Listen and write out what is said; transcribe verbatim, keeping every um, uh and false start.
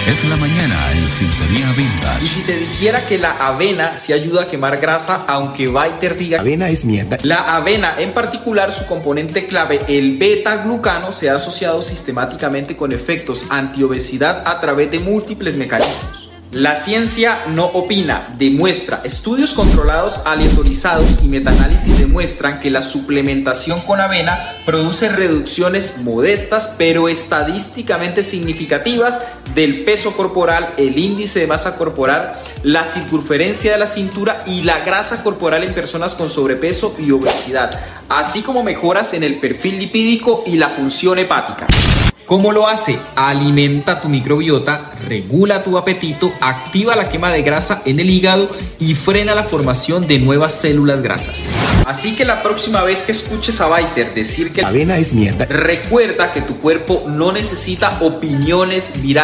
Es la mañana en Sintonía Vintage. Y si te dijera que la avena sí ayuda a quemar grasa, aunque Biter diga avena es mierda. La avena, en particular, su componente clave, el beta-glucano, se ha asociado sistemáticamente con efectos antiobesidad a través de múltiples mecanismos. La ciencia no opina, demuestra. Estudios controlados aleatorizados y metaanálisis demuestran que la suplementación con avena produce reducciones modestas pero estadísticamente significativas del peso corporal, el índice de masa corporal, la circunferencia de la cintura y la grasa corporal en personas con sobrepeso y obesidad, así como mejoras en el perfil lipídico y la función hepática. ¿Cómo lo hace? Alimenta tu microbiota, regula tu apetito, activa la quema de grasa en el hígado y frena la formación de nuevas células grasas. Así que la próxima vez que escuches a Biter decir que la avena es mierda, recuerda que tu cuerpo no necesita opiniones virales.